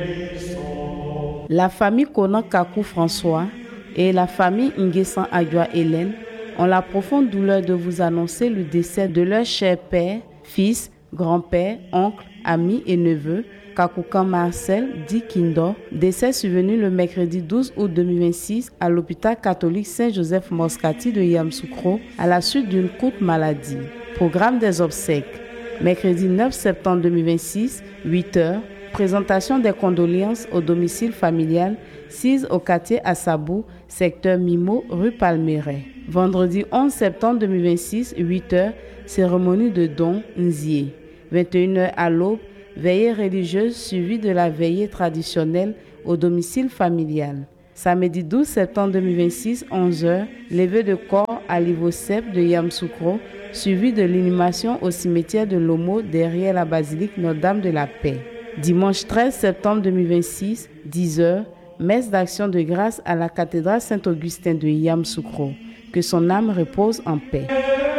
La famille Konan Kakou François et la famille Nguessan Adjoa Hélène ont la profonde douleur de vous annoncer le décès de leur cher père, fils, grand-père, oncle, ami et neveu, Kakoukan Marcel, dit Kindo, décès survenu le mercredi 12 août 2026 à l'hôpital catholique Saint-Joseph Moscati de Yamoussoukro à la suite d'une courte maladie. Programme des obsèques. Mercredi 9 septembre 2026, 8h, présentation des condoléances au domicile familial 6 au quartier Assabou, secteur Mimo, rue Palmeret. Vendredi 11 septembre 2026, 8h, cérémonie de don Nzié. 21h à l'aube, veillée religieuse suivie de la veillée traditionnelle au domicile familial. Samedi 12 septembre 2026, 11h, levée de corps à l'Ivocep de Yamoussoukro, suivi de l'inhumation au cimetière de Lomo derrière la basilique Notre-Dame de la Paix. Dimanche 13 septembre 2026, 10h, messe d'action de grâce à la cathédrale Saint-Augustin de Yamoussoukro. Que son âme repose en paix.